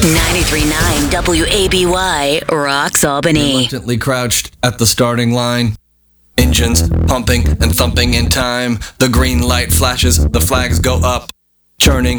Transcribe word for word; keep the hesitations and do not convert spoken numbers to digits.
ninety-three point nine W A B Y, Rocks Albany. Reluctantly crouched at the starting line. Engines pumping and thumping in time. The green light flashes, the flags go up. Churning